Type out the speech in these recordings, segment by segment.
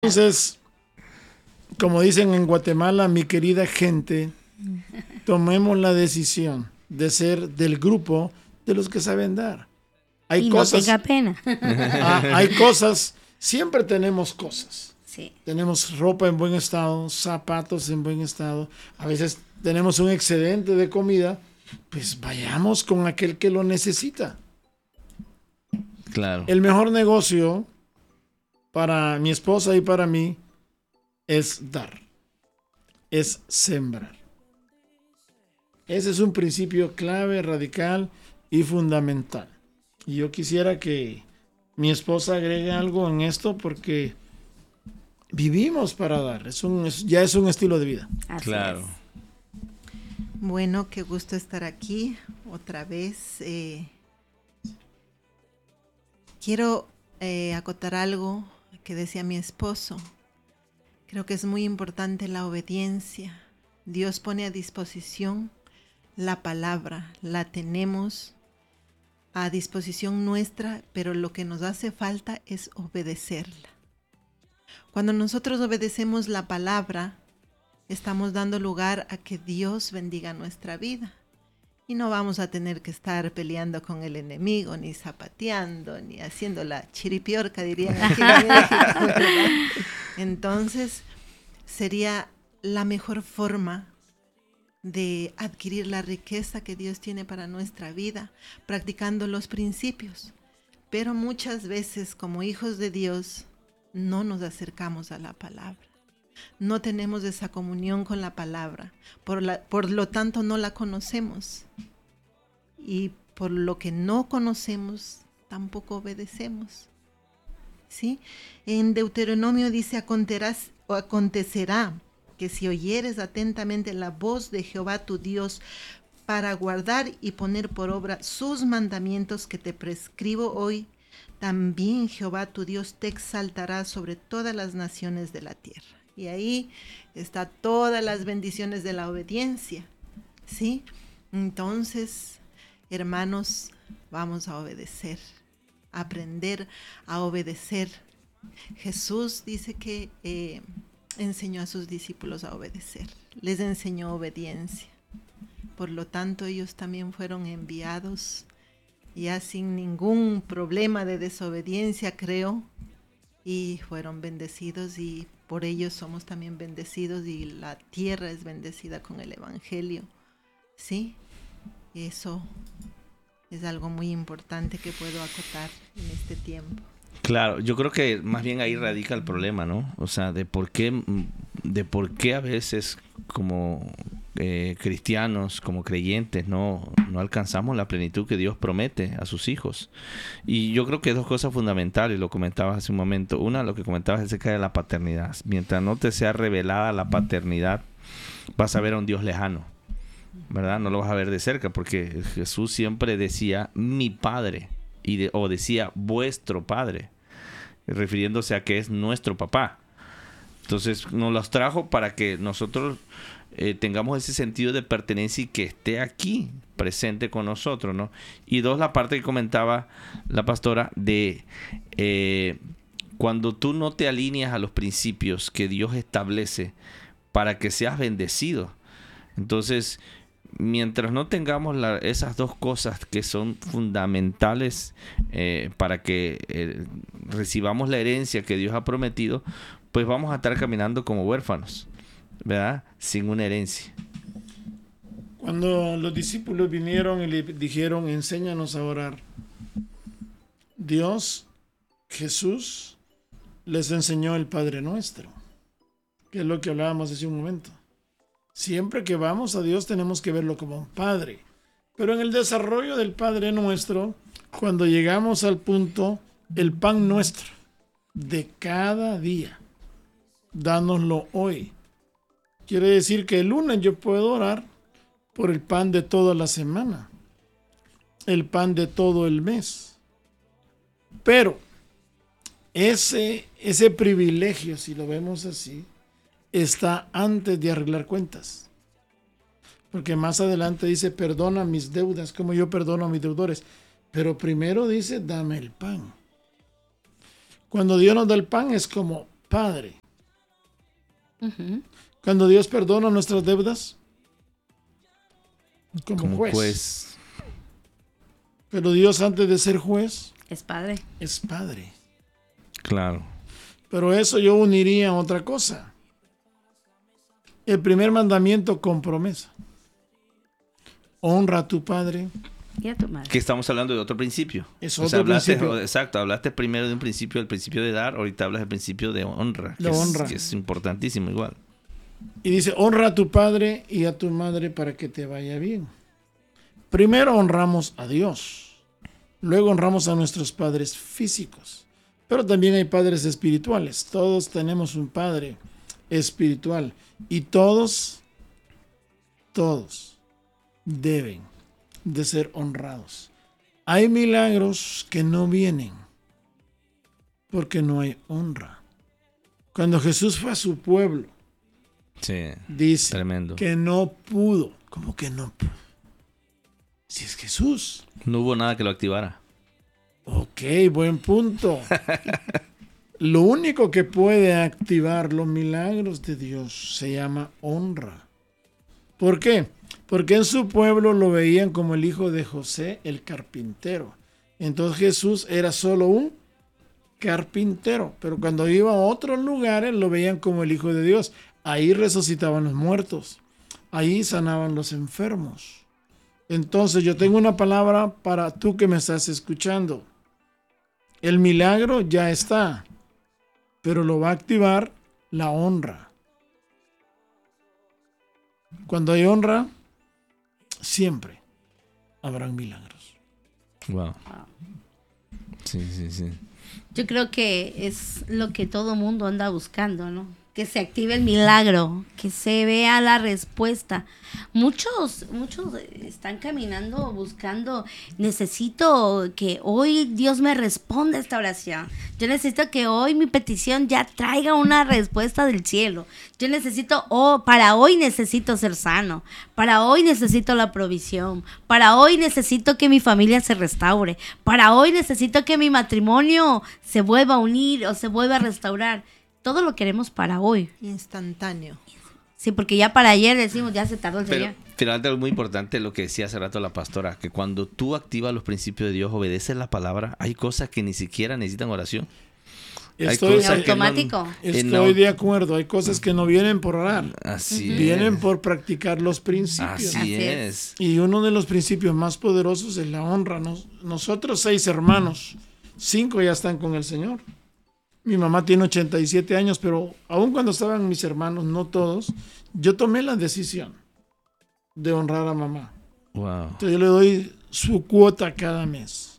Entonces, como dicen en Guatemala, mi querida gente, tomemos la decisión de ser del grupo de los que saben dar. Hay y cosas, no tenga pena. hay cosas, siempre tenemos cosas. Sí. Tenemos ropa en buen estado, zapatos en buen estado. A veces tenemos un excedente de comida, pues vayamos con aquel que lo necesita. Claro. El mejor negocio para mi esposa y para mí es dar, es sembrar. Ese es un principio clave, radical y fundamental. Y yo quisiera que mi esposa agregue algo en esto porque vivimos para dar. Ya es un estilo de vida. Así Claro. es. Bueno, qué gusto estar aquí otra vez. Quiero acotar algo que decía mi esposo. Creo que es muy importante la obediencia. Dios pone a disposición la palabra, la tenemos a disposición nuestra, pero lo que nos hace falta es obedecerla. Cuando nosotros obedecemos la palabra, estamos dando lugar a que Dios bendiga nuestra vida. Y no vamos a tener que estar peleando con el enemigo, ni zapateando, ni haciendo la chiripiorca, dirían aquí en México, ¿verdad? Entonces, sería la mejor forma de adquirir la riqueza que Dios tiene para nuestra vida, practicando los principios. Pero muchas veces, como hijos de Dios, no nos acercamos a la palabra. No tenemos esa comunión con la palabra, por lo tanto no la conocemos. Y por lo que no conocemos, tampoco obedecemos. ¿Sí? En Deuteronomio dice, acontecerá que si oyeres atentamente la voz de Jehová tu Dios para guardar y poner por obra sus mandamientos que te prescribo hoy, también Jehová tu Dios te exaltará sobre todas las naciones de la tierra. Y ahí está todas las bendiciones de la obediencia, ¿sí? Entonces, hermanos, vamos a obedecer, a aprender a obedecer. Jesús dice que enseñó a sus discípulos a obedecer, les enseñó obediencia. Por lo tanto, ellos también fueron enviados ya sin ningún problema de desobediencia, creo, y fueron bendecidos, y por ellos somos también bendecidos, y la tierra es bendecida con el evangelio, ¿sí? Eso es algo muy importante que puedo acotar en este tiempo. Claro, yo creo que más bien ahí radica el problema, ¿no? O sea, de por qué a veces como cristianos, como creyentes, no alcanzamos la plenitud que Dios promete a sus hijos. Y yo creo que dos cosas fundamentales, lo comentabas hace un momento. Una, lo que comentabas acerca de la paternidad. Mientras no te sea revelada la paternidad, vas a ver a un Dios lejano, ¿verdad? No lo vas a ver de cerca, porque Jesús siempre decía mi Padre, o decía vuestro Padre, refiriéndose a que es nuestro papá. Entonces nos los trajo para que nosotros tengamos ese sentido de pertenencia y que esté aquí presente con nosotros, ¿no? Y dos, la parte que comentaba la pastora de cuando tú no te alineas a los principios que Dios establece para que seas bendecido. Entonces, mientras no tengamos esas dos cosas que son fundamentales para que recibamos la herencia que Dios ha prometido, pues vamos a estar caminando como huérfanos, ¿verdad? Sin una herencia. Cuando los discípulos vinieron y le dijeron, enséñanos a orar, Dios, Jesús, les enseñó el Padre Nuestro, que es lo que hablábamos hace un momento. Siempre que vamos a Dios tenemos que verlo como un Padre. Pero en el desarrollo del Padre Nuestro, cuando llegamos al punto, el pan nuestro de cada día, dánoslo hoy. Quiere decir que el lunes yo puedo orar por el pan de toda la semana, el pan de todo el mes. Pero ese privilegio, si lo vemos así, está antes de arreglar cuentas. Porque más adelante dice, perdona mis deudas como yo perdono a mis deudores. Pero primero dice, dame el pan. Cuando Dios nos da el pan es como Padre. Ujú. Cuando Dios perdona nuestras deudas, como juez. Juez. Pero Dios, antes de ser juez, Es padre. es Padre. Claro. Pero eso yo uniría a otra cosa. El primer mandamiento con promesa. Honra a tu padre. Y a tu madre. Que estamos hablando de otro principio. Es O sea, otro hablaste, principio. exacto, hablaste primero de un principio, el principio de dar, ahorita hablas del principio de honra. De honra. Que es importantísimo igual. Y dice, honra a tu padre y a tu madre para que te vaya bien. Primero honramos a Dios. Luego honramos a nuestros padres físicos. Pero también hay padres espirituales. Todos tenemos un padre espiritual. Y todos deben de ser honrados. Hay milagros que no vienen porque no hay honra. Cuando Jesús fue a su pueblo, Sí. dice Tremendo. que no pudo. ¿Cómo que no pudo? Si es Jesús. No hubo nada que lo activara. Ok, buen punto. Lo único que puede activar los milagros de Dios se llama honra. ¿Por qué? Porque en su pueblo lo veían como el hijo de José, el carpintero. Entonces Jesús era solo un carpintero. Pero cuando iba a otros lugares lo veían como el hijo de Dios. Ahí resucitaban los muertos. Ahí sanaban los enfermos. Entonces yo tengo una palabra para tú que me estás escuchando. El milagro ya está, pero lo va a activar la honra. Cuando hay honra, siempre habrán milagros. Wow. Sí, sí, sí. Yo creo que es lo que todo mundo anda buscando, ¿no? Que se active el milagro, que se vea la respuesta. Muchos están caminando buscando, necesito que hoy Dios me responda esta oración. Yo necesito que hoy mi petición ya traiga una respuesta del cielo. Yo necesito, para hoy necesito ser sano. Para hoy necesito la provisión. Para hoy necesito que mi familia se restaure. Para hoy necesito que mi matrimonio se vuelva a unir o se vuelva a restaurar. Todo lo queremos para hoy. Instantáneo. Sí, porque ya para ayer decimos, ya se tardó el Pero Señor. finalmente es muy importante lo que decía hace rato la pastora, que cuando tú activas los principios de Dios, obedeces la palabra, hay cosas que ni siquiera necesitan oración. Hay Estoy, cosas En que no- automático. estoy de acuerdo. Hay cosas que no vienen por orar. Así Vienen es. por practicar los principios. Así Así es. Y uno de los principios más poderosos es la honra. Nosotros 6 hermanos, 5 ya están con el Señor. Mi mamá tiene 87 años, pero aun cuando estaban mis hermanos, no todos, yo tomé la decisión de honrar a mamá. Wow. Entonces yo le doy su cuota cada mes.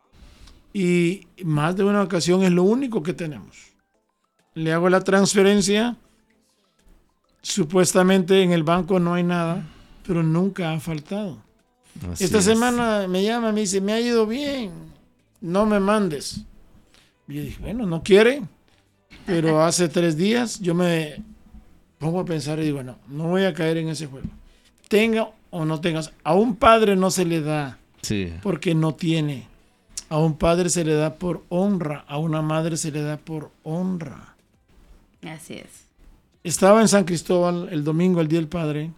Y más de una ocasión es lo único que tenemos. Le hago la transferencia. Supuestamente en el banco no hay nada, pero nunca ha faltado. Así Esta es. semana me llama, me dice, me ha ido bien, no me mandes. Y yo dije, bueno, no quiere, pero hace 3 días yo me pongo a pensar y digo, no voy a caer en ese juego. Tenga o no tengas, a un padre no se le da Sí. porque no tiene. A un padre se le da por honra, a una madre se le da por honra. Así es. Estaba en San Cristóbal el domingo, el Día del Padre,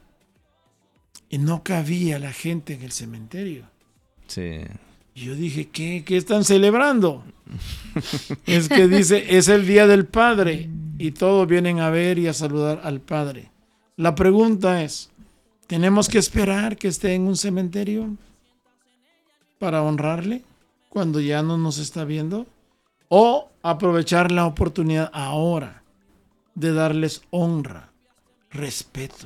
y no cabía la gente en el cementerio. Sí. Y yo dije, ¿qué están celebrando? Es que dice, es el Día del Padre, y todos vienen a ver y a saludar al Padre. La pregunta es, ¿tenemos que esperar que esté en un cementerio para honrarle cuando ya no nos está viendo? ¿O aprovechar la oportunidad ahora de darles honra, respeto?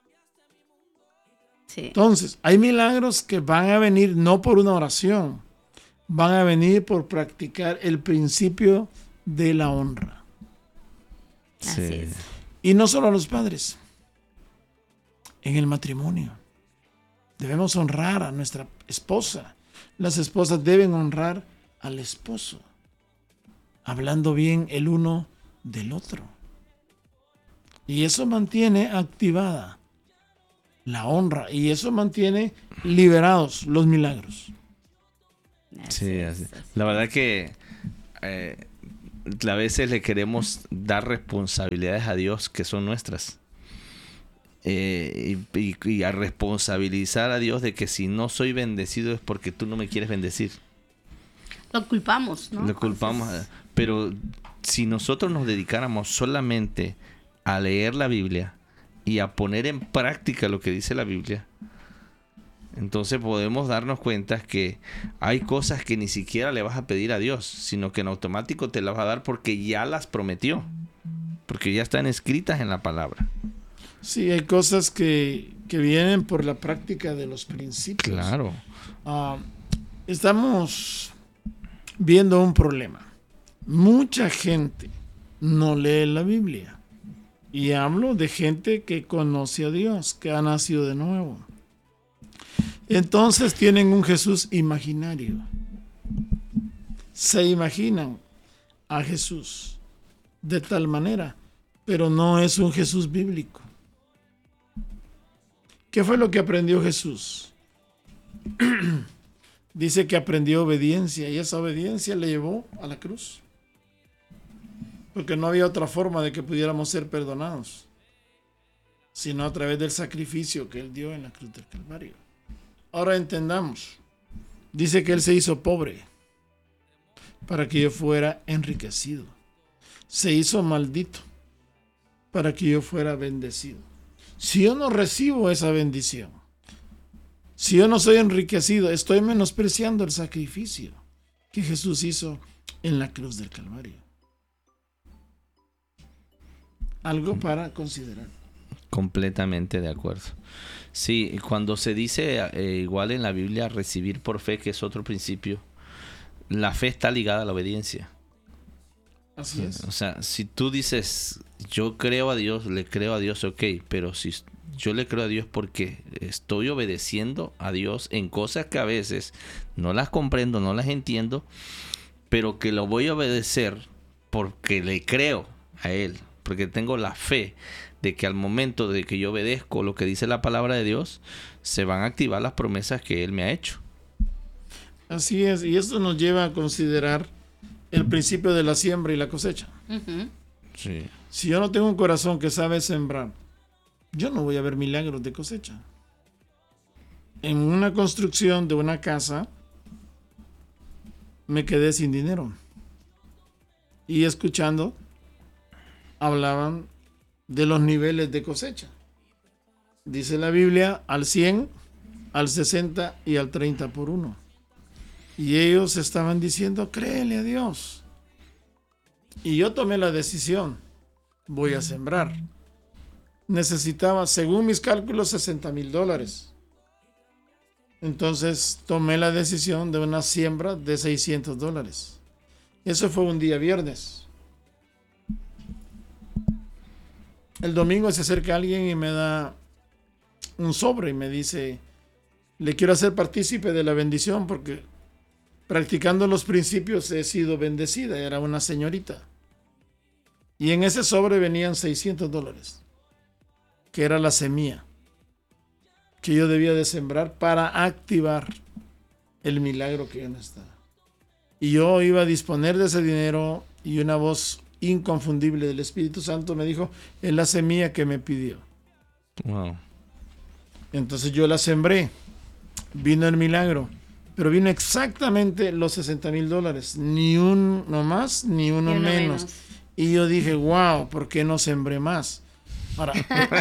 Sí. Entonces, hay milagros que van a venir no por una oración, van a venir por practicar el principio de la honra. Así Sí. es. Y no solo a los padres, en el matrimonio. Debemos honrar a nuestra esposa. Las esposas deben honrar al esposo, hablando bien el uno del otro. Y eso mantiene activada la honra y eso mantiene liberados los milagros. Sí, así. La verdad que a veces le queremos dar responsabilidades a Dios que son nuestras. Y a responsabilizar a Dios de que si no soy bendecido es porque tú no me quieres bendecir. Lo culpamos, ¿no? Lo culpamos. Pero si nosotros nos dedicáramos solamente a leer la Biblia y a poner en práctica lo que dice la Biblia, entonces podemos darnos cuenta que hay cosas que ni siquiera le vas a pedir a Dios, sino que en automático te las va a dar porque ya las prometió, porque ya están escritas en la palabra. Sí, hay cosas que vienen por la práctica de los principios. Claro. Estamos viendo un problema. Mucha gente no lee la Biblia. Y hablo de gente que conoce a Dios, que ha nacido de nuevo. Entonces tienen un Jesús imaginario. Se imaginan a Jesús de tal manera, pero no es un Jesús bíblico. ¿Qué fue lo que aprendió Jesús? Dice que aprendió obediencia y esa obediencia le llevó a la cruz. Porque no había otra forma de que pudiéramos ser perdonados, sino a través del sacrificio que Él dio en la cruz del Calvario. Ahora entendamos. Dice que Él se hizo pobre para que yo fuera enriquecido. Se hizo maldito para que yo fuera bendecido. Si yo no recibo esa bendición, si yo no soy enriquecido, estoy menospreciando el sacrificio que Jesús hizo en la cruz del Calvario. Algo para considerar. Completamente de acuerdo. Sí, cuando se dice igual en la Biblia recibir por fe, que es otro principio, la fe está ligada a la obediencia. Así es. O sea, si tú dices, yo creo a Dios, le creo a Dios, ok, pero si yo le creo a Dios porque estoy obedeciendo a Dios en cosas que a veces no las comprendo, no las entiendo, pero que lo voy a obedecer porque le creo a Él, porque tengo la fe de que al momento de que yo obedezco lo que dice la palabra de Dios, se van a activar las promesas que Él me ha hecho. Así es, y esto nos lleva a considerar el principio de la siembra y la cosecha. Ujú. Sí. Si yo no tengo un corazón que sabe sembrar, yo no voy a ver milagros de cosecha. En una construcción de una casa, me quedé sin dinero. Y escuchando, hablaban de los niveles de cosecha. Dice la Biblia, al 100, al 60 y al 30 por 1. Y ellos estaban diciendo, créele a Dios. Y yo tomé la decisión, voy a sembrar. Necesitaba, según mis cálculos, $60,000. Entonces tomé la decisión de una siembra de $600. Eso fue un día viernes. El domingo se acerca alguien y me da un sobre y me dice, le quiero hacer partícipe de la bendición porque practicando los principios he sido bendecida. Era una señorita. Y en ese sobre venían $600, que era la semilla que yo debía de sembrar para activar el milagro que yo necesitaba. Y yo iba a disponer de ese dinero y una voz inconfundible del Espíritu Santo me dijo, es la semilla que me pidió. Wow. Entonces yo la sembré. Vino el milagro. Pero vino exactamente los $60,000. Ni uno más, ni uno menos. Y yo dije, wow, ¿por qué no sembré más? Ahora,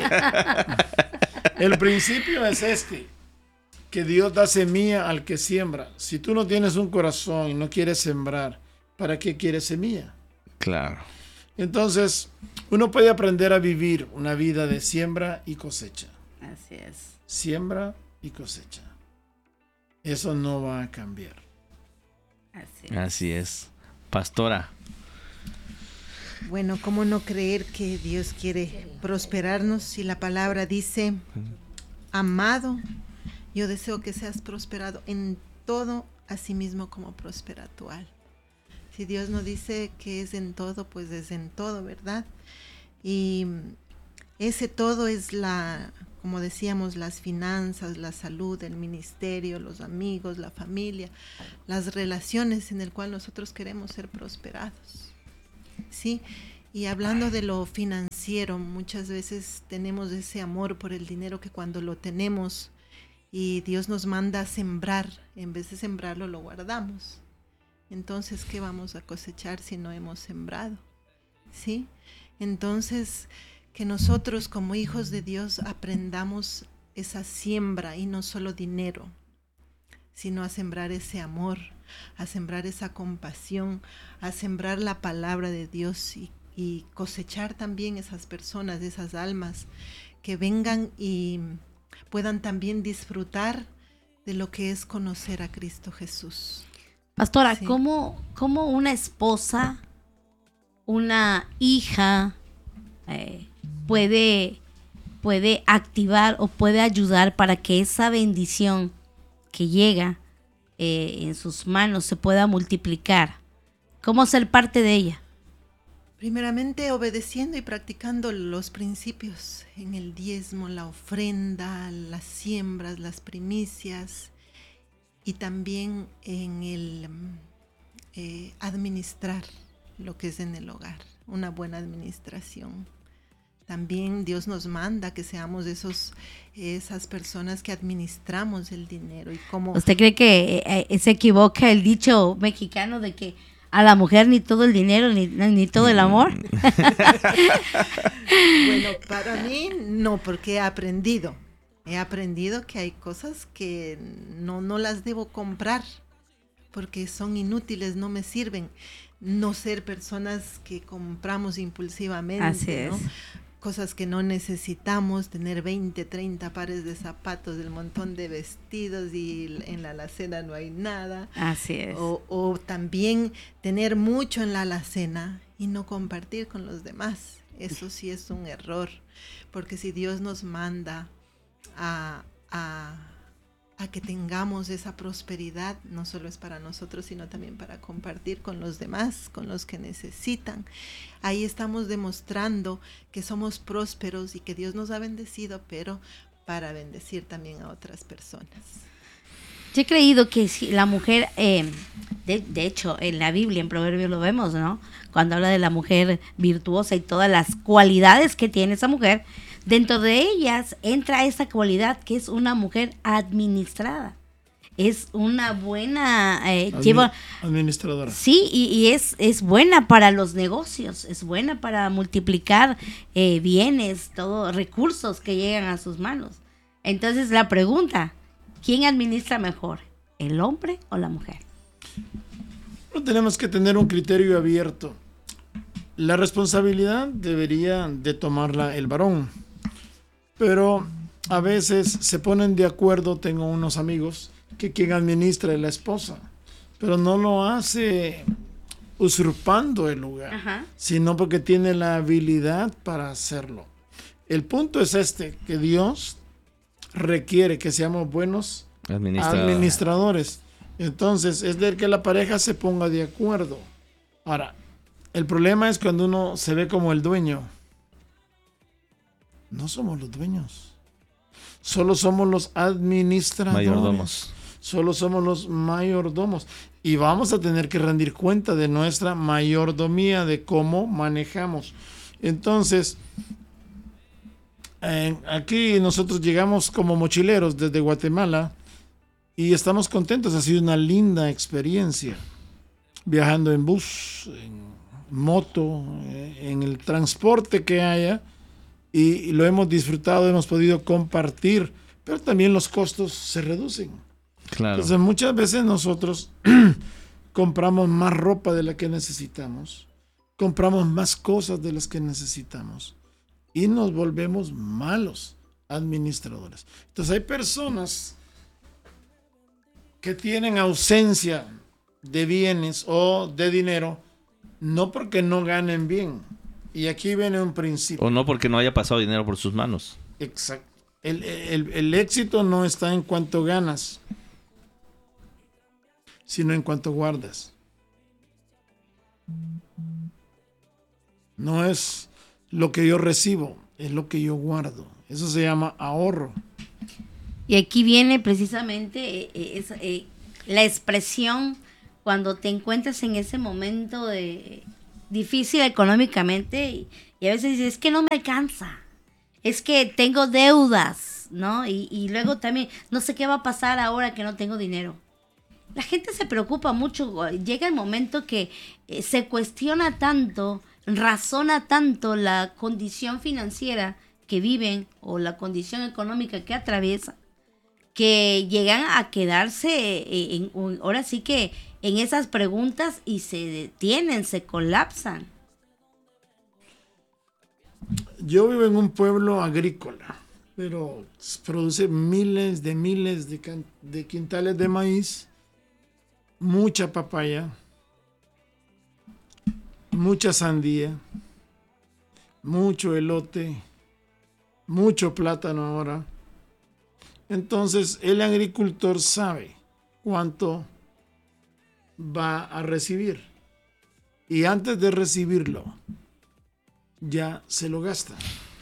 el principio es este, que Dios da semilla al que siembra. Si tú no tienes un corazón y no quieres sembrar, ¿para qué quieres semilla? Claro. Entonces, uno puede aprender a vivir una vida de siembra y cosecha. Así es. Siembra y cosecha. Eso no va a cambiar. Así es. Pastora. Bueno, ¿cómo no creer que Dios quiere prosperarnos si la palabra dice, amado, yo deseo que seas prosperado en todo, así mismo como prospera tu alma? Si Dios no dice que es en todo, pues es en todo, ¿verdad? Y ese todo es como decíamos, las finanzas, la salud, el ministerio, los amigos, la familia, las relaciones en el cual nosotros queremos ser prosperados. ¿sí? Y hablando de lo financiero, muchas veces tenemos ese amor por el dinero que cuando lo tenemos y Dios nos manda a sembrar, en vez de sembrarlo lo guardamos. Entonces, ¿qué vamos a cosechar si no hemos sembrado? ¿Sí? Entonces, que nosotros como hijos de Dios aprendamos esa siembra y no solo dinero, sino a sembrar ese amor, a sembrar esa compasión, a sembrar la palabra de Dios y cosechar también esas personas, esas almas que vengan y puedan también disfrutar de lo que es conocer a Cristo Jesús. Pastora, Sí. ¿cómo una esposa, una hija puede activar o puede ayudar para que esa bendición que llega en sus manos se pueda multiplicar? ¿Cómo ser parte de ella? Primeramente obedeciendo y practicando los principios en el diezmo, la ofrenda, las siembras, las primicias y también en el administrar lo que es en el hogar, una buena administración. También Dios nos manda que seamos esas personas que administramos el dinero. Y como ¿Usted cree que se equivoca el dicho mexicano de que a la mujer ni todo el dinero ni todo el amor? bueno, para mí no, porque he aprendido que hay cosas que no las debo comprar porque son inútiles, no me sirven. No ser personas que compramos impulsivamente. Así es. ¿no? Cosas que no necesitamos, tener 20, 30 pares de zapatos, el montón de vestidos y en la alacena no hay nada. Así es. O también tener mucho en la alacena y no compartir con los demás. Eso sí es un error, porque si Dios nos manda a que tengamos esa prosperidad, no solo es para nosotros, sino también para compartir con los demás, con los que necesitan. Ahí estamos demostrando que somos prósperos y que Dios nos ha bendecido, pero para bendecir también a otras personas. Yo he creído que si la mujer, de hecho, en la Biblia, en Proverbios lo vemos, ¿no? Cuando habla de la mujer virtuosa y todas las cualidades que tiene esa mujer, dentro de ellas entra esa cualidad que es una mujer administrada. Es una buena... administradora. Sí, y es buena para los negocios, es buena para multiplicar bienes, todos recursos que llegan a sus manos. Entonces la pregunta, ¿quién administra mejor, el hombre o la mujer? No tenemos que tener un criterio abierto. La responsabilidad debería de tomarla el varón, pero a veces se ponen de acuerdo, tengo unos amigos, que quien administra es la esposa, pero no lo hace usurpando el lugar, Ajá. sino porque tiene la habilidad para hacerlo. El punto es que Dios requiere que seamos buenos administradores. Entonces, es de que la pareja se ponga de acuerdo. Ahora, el problema es cuando uno se ve como el dueño. No somos los dueños. Solo somos los administradores. Mayordomos. Solo somos los mayordomos. Y vamos a tener que rendir cuenta de nuestra mayordomía, de cómo manejamos. Entonces, aquí nosotros llegamos como mochileros desde Guatemala y estamos contentos. Ha sido una linda experiencia. Viajando en bus, en moto, en el transporte que haya. Y lo hemos disfrutado, hemos podido compartir, pero también los costos se reducen. Claro. Entonces muchas veces nosotros compramos más ropa de la que necesitamos, compramos más cosas de las que necesitamos y nos volvemos malos administradores. Entonces hay personas que tienen ausencia de bienes o de dinero, no porque no ganen bien. Y aquí viene un principio. O no porque no haya pasado dinero por sus manos. Exacto. El éxito no está en cuánto ganas, sino en cuánto guardas. No es lo que yo recibo, es lo que yo guardo. Eso se llama ahorro. Y aquí viene precisamente la expresión cuando te encuentras en ese momento de difícil económicamente y a veces dice, es que no me alcanza, es que tengo deudas, ¿no? Y luego también, no sé qué va a pasar ahora que no tengo dinero. La gente se preocupa mucho, llega el momento que se cuestiona tanto, razona tanto la condición financiera que viven o la condición económica que atraviesan, que llegan a quedarse ahora sí que en esas preguntas y se detienen, se colapsan. Yo vivo en un pueblo agrícola, pero produce miles de quintales de maíz, mucha papaya, mucha sandía, mucho elote, mucho plátano ahora. Entonces el agricultor sabe cuánto va a recibir y antes de recibirlo ya se lo gasta.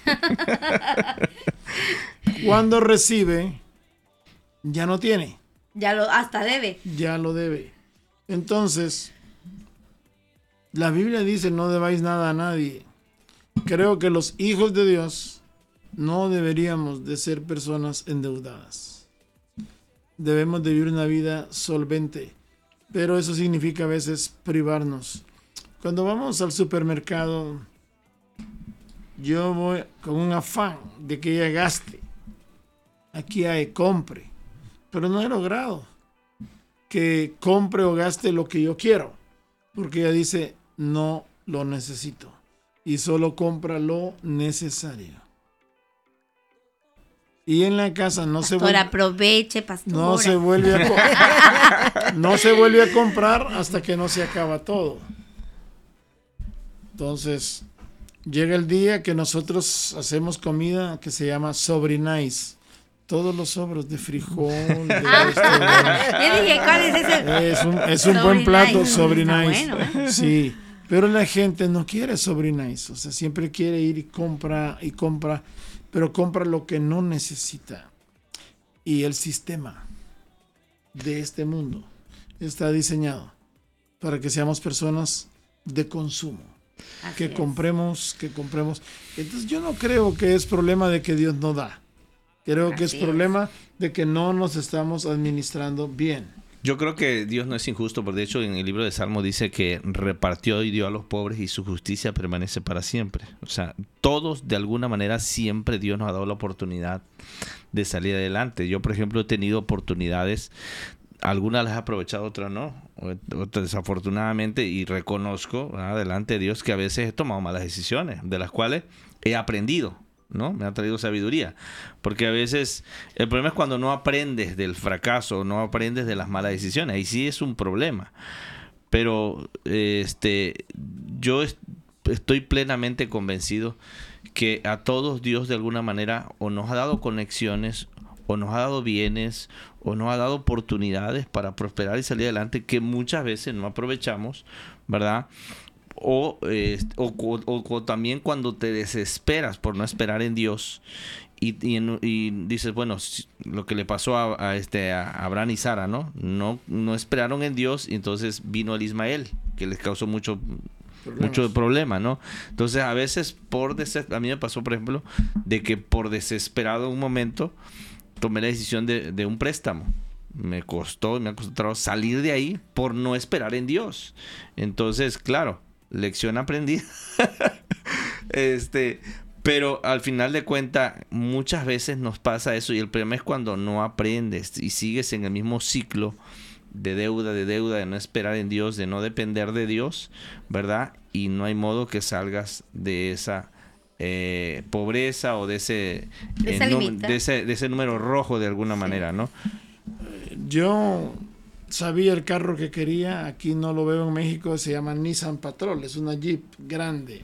Cuando recibe ya no tiene. Hasta debe. Ya lo debe. Entonces, la Biblia dice no debáis nada a nadie. Creo que los hijos de Dios no deberíamos de ser personas endeudadas. Debemos de vivir una vida solvente, pero eso significa a veces privarnos. Cuando vamos al supermercado, yo voy con un afán de que ella gaste. Aquí hay compre, pero no he logrado que compre o gaste lo que yo quiero, porque ella dice no lo necesito y solo compra lo necesario. Y en la casa no se vuelve, aproveche, pastora. no se vuelve a comprar hasta que no se acaba todo. Entonces llega el día que nosotros hacemos comida que se llama sobrinice. Todos los sobros de frijol. Yo dije, ¿cuál es ese? Es un buen plato, sobrinice. sobrinice. Sí, pero la gente no quiere sobrinice. O sea, siempre quiere ir y compra, pero compra lo que no necesita. Y el sistema de este mundo está diseñado para que seamos personas de consumo. Que compremos. Entonces yo no creo que es problema de que Dios no da. Creo que es problema de que no nos estamos administrando bien. Yo creo que Dios no es injusto, porque de hecho en el libro de Salmos dice que repartió y dio a los pobres y su justicia permanece para siempre. O sea, todos de alguna manera siempre Dios nos ha dado la oportunidad de salir adelante. Yo, por ejemplo, he tenido oportunidades, algunas las he aprovechado, otras no, otras desafortunadamente, y reconozco, ¿verdad?, delante de Dios que a veces he tomado malas decisiones, de las cuales he aprendido, ¿no? Me ha traído sabiduría, porque a veces el problema es cuando no aprendes del fracaso, no aprendes de las malas decisiones, ahí sí es un problema. Pero yo estoy plenamente convencido que a todos Dios de alguna manera o nos ha dado conexiones, o nos ha dado bienes, o nos ha dado oportunidades para prosperar y salir adelante que muchas veces no aprovechamos, ¿verdad? O también cuando te desesperas por no esperar en Dios y dices, bueno, lo que le pasó a Abraham y Sara, no esperaron en Dios, y entonces vino el Ismael, que les causó mucho problema, ¿no? Entonces a veces a mí me pasó, por ejemplo, de que por desesperado en un momento tomé la decisión de un préstamo. Me ha costado trabajo salir de ahí por no esperar en Dios. Entonces, claro, lección aprendida. Pero al final de cuentas muchas veces nos pasa eso, y el problema es cuando no aprendes y sigues en el mismo ciclo de deuda, de no esperar en Dios, de no depender de Dios, ¿verdad? Y no hay modo que salgas de esa pobreza o de ese número rojo de alguna manera, ¿no? Yo sabía el carro que quería, aquí no lo veo en México, se llama Nissan Patrol, es una Jeep grande.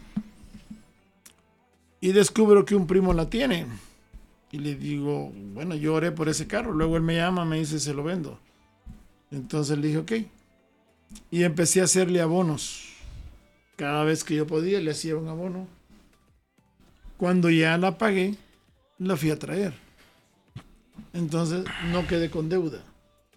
Y descubro que un primo la tiene. Y le digo, bueno, yo oré por ese carro. Luego él me llama, me dice, se lo vendo. Entonces le dije, ok. Y empecé a hacerle abonos. Cada vez que yo podía, le hacía un abono. Cuando ya la pagué, la fui a traer. Entonces no quedé con deuda.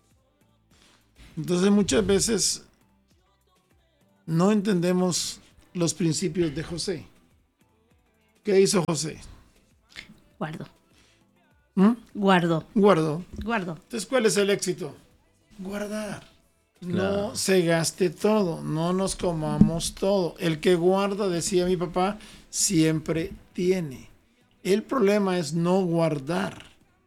Entonces muchas veces no entendemos los principios de José. ¿Qué hizo José? Guardo. ¿Mm? Guardo. Guardó. Guardo. Entonces, ¿cuál es el éxito? Guardar. Claro. No se gaste todo, no nos comamos todo. El que guarda, decía mi papá, siempre tiene. El problema es no guardar.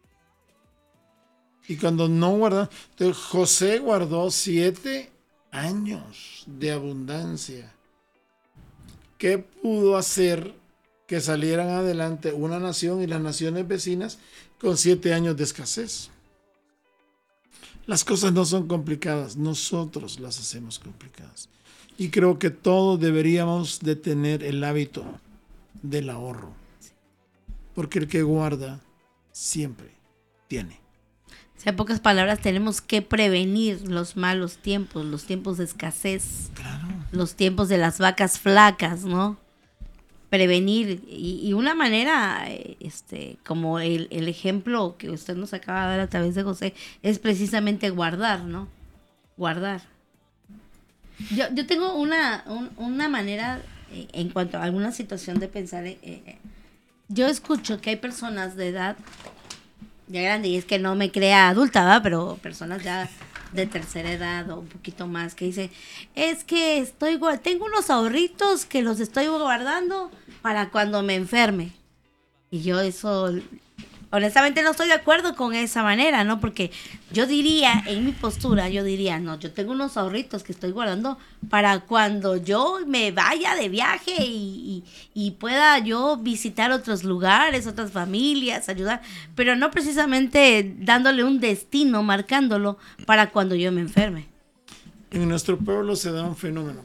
Y cuando no guarda, entonces José guardó 7 años de abundancia. ¿Qué pudo hacer que salieran adelante una nación y las naciones vecinas con 7 años de escasez? Las cosas no son complicadas, nosotros las hacemos complicadas. Y creo que todos deberíamos de tener el hábito del ahorro. Porque el que guarda siempre tiene. O sea, en pocas palabras, tenemos que prevenir los malos tiempos, los tiempos de escasez, Claro. los tiempos de las vacas flacas, ¿no? Prevenir. Y una manera, como el ejemplo que usted nos acaba de dar a través de José, es precisamente guardar, ¿no? Guardar. Yo tengo una manera, en cuanto a alguna situación de pensar, yo escucho que hay personas de edad ya grande, y es que no me crea adulta, ¿verdad? Pero personas ya de tercera edad o un poquito más que dicen, es que tengo unos ahorritos que los estoy guardando para cuando me enferme. Y yo eso, honestamente no estoy de acuerdo con esa manera, ¿no? Porque yo diría, en mi postura, no, yo tengo unos ahorritos que estoy guardando para cuando yo me vaya de viaje y pueda yo visitar otros lugares, otras familias, ayudar, pero no precisamente dándole un destino, marcándolo para cuando yo me enferme. En nuestro pueblo se da un fenómeno.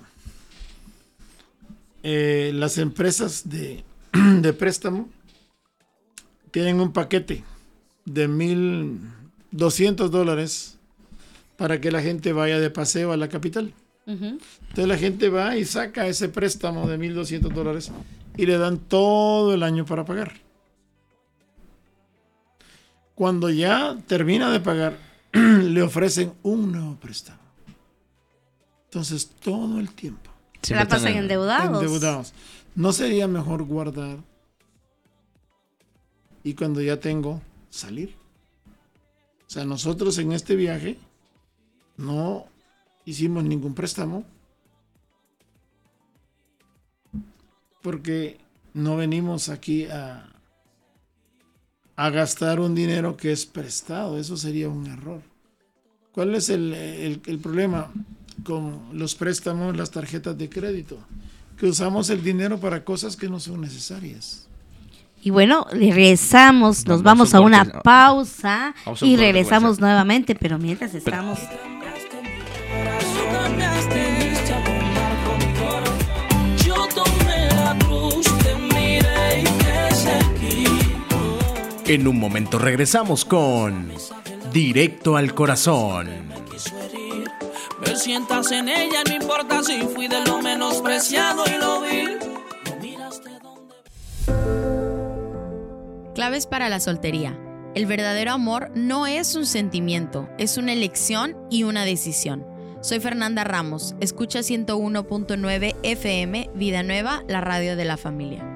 Las empresas de préstamo tienen un paquete de $1,200 para que la gente vaya de paseo a la capital. Uh-huh. Entonces la gente va y saca ese préstamo de $1,200 y le dan todo el año para pagar. Cuando ya termina de pagar, le ofrecen un nuevo préstamo. Entonces todo el tiempo Se la pasan endeudados. ¿No sería mejor guardar y cuando ya tengo, salir? O sea, nosotros en este viaje no hicimos ningún préstamo porque no venimos aquí a gastar un dinero que es prestado. Eso sería un error. ¿Cuál es el problema con los préstamos, las tarjetas de crédito? Que usamos el dinero para cosas que no son necesarias. Y bueno, regresamos, nos vamos a una pausa y regresamos nuevamente, pero mientras estamos... En un momento regresamos con Directo al Corazón. Me sientas en ella, no importa si fui de lo menospreciado y lo vil. Claves para la soltería. El verdadero amor no es un sentimiento, es una elección y una decisión. Soy Fernanda Ramos, escucha 101.9 FM, Vida Nueva, la radio de la familia.